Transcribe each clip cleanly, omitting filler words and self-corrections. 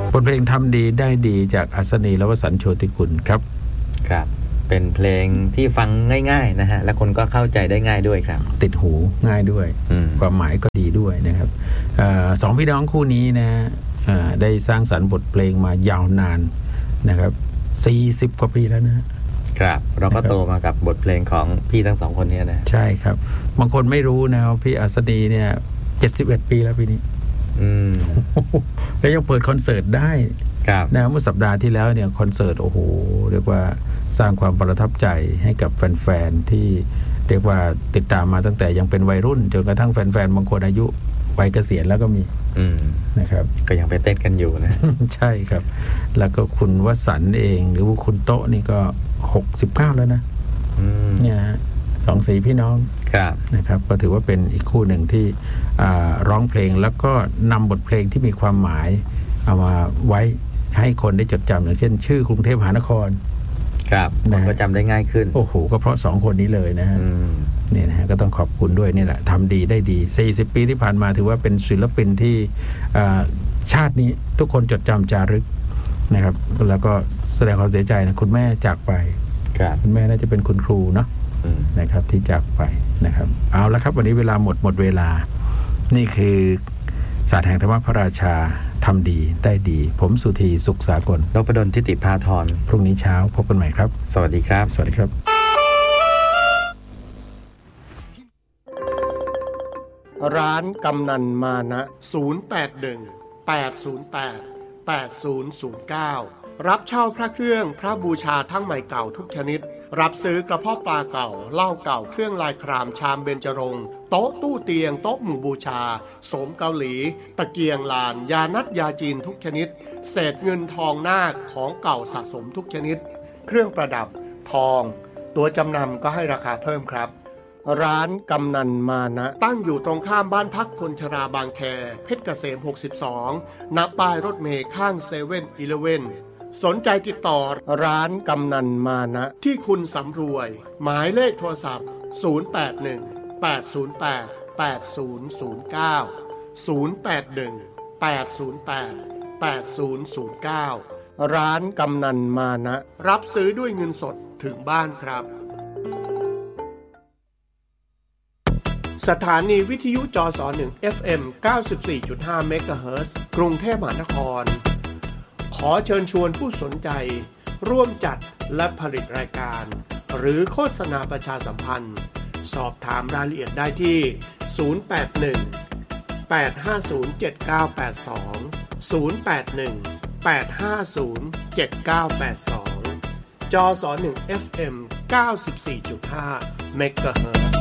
บทเพลงทำดีได้ดีจากอัศนีและวสันต์โชติกุลครับครับเป็นเพลงที่ฟังง่ายๆนะฮะและคนก็เข้าใจได้ง่ายด้วยครับติดหูง่ายด้วยความหมายก็ดีด้วยนะครับสองพี่น้องคู่นี้นะได้สร้างสรรค์บทเพลงมายาวนานนะครับ40 กว่าปีแล้วนะครับเราก็โตมากับบทเพลงของพี่ทั้งสองคนนี้นะใช่ครับบางคนไม่รู้นะพี่อัศนีเนี่ย71 ปีแล้วปีนี้แล้วยังเปิดคอนเสิร์ตได้นะเมื่อสัปดาห์ที่แล้วเนี่ยคอนเสิร์ตโอ้โหเรียกว่าสร้างความประทับใจให้กับแฟนๆที่เรียกว่าติดตามมาตั้งแต่ยังเป็นวัยรุ่นจนกระทั่งแฟนๆบางคนอายุวัยเกษียณแล้วก็มีนะครับก็ยังไปเต้นกันอยู่นะใช่ครับแล้วก็คุณวสันต์เองหรือว่าคุณโต๊ะนี่ก็69แล้วนะเนี่ยสองสีพี่น้องนะครับก็ถือว่าเป็นอีกคู่หนึ่งที่ร้องเพลงแล้วก็นำบทเพลงที่มีความหมายเอามาไว้ให้คนได้จดจำอย่างเช่นชื่อกรุงเทพมหานครครับคนก็จำได้ง่ายขึ้นโอ้โหก็เพราะ2คนนี้เลยนะฮะนี่นะฮะก็ต้องขอบคุณด้วยนี่แหละทำดีได้ดี40 ปีที่ผ่านมาถือว่าเป็นศิลปินที่ชาตินี้ทุกคนจดจำจารึกนะครับแล้วก็แสดงความเสียใจนะคุณแม่จากไปคุณแม่น่าจะเป็นคุณครูเนาะนะครับที่จากไปนะครับเอาละครับวันนี้เวลาหมดเวลานี่คือศาสตร์แห่งธรรมพระราชาทำดีได้ดีผมสุธีสุขสากลนพดลทิติพาธรพรุ่งนี้เช้าพบกันใหม่ครับสวัสดีครับสวัสดีครับร้านกำนันมานะ081-808-8009รับเช่าพระเครื่องพระบูชาทั้งใหม่เก่าทุกชนิดรับซื้อกระเพาะปลาเก่าเหล้าเก่าเครื่องลายครามชามเบญจรงค์โต๊ะตู้เตียงโต๊ะหมู่บูชาโสมเกาหลีตะเกียงลานยานัดยาจีนทุกชนิดเศษเงินทองนาคของเก่าสะสมทุกชนิดเครื่องประดับทองตัวจำนำก็ให้ราคาเพิ่มครับร้านกำนันมานะตั้งอยู่ตรงข้ามบ้านพักคนชราบางแคเพชรเกษม62ณป้ายรถเมล์ข้าง7-Elevenสนใจติดต่อร้านกำนันมานะที่คุณสำรวยหมายเลขโทรศัพท์081-808-8009 ร้านกำนันมานะรับซื้อด้วยเงินสดถึงบ้านครับสถานีวิทยุจส1 FM 94.5 เมกะเฮิรตซ์กรุงเทพมหานครขอเชิญชวนผู้สนใจร่วมจัดและผลิตรายการหรือโฆษณาประชาสัมพันธ์สอบถามรายละเอียดได้ที่081-850-7982 081-850-7982 จส1 FM 94.5 เมกะเฮิรตซ์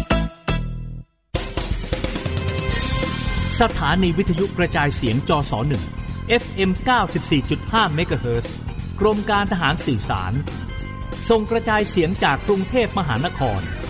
สถานีวิทยุกระจายเสียงจส1 FM 94.5 เมกะเฮิรตซ์กรมการทหารสื่อสารส่งกระจายเสียงจากกรุงเทพมหานคร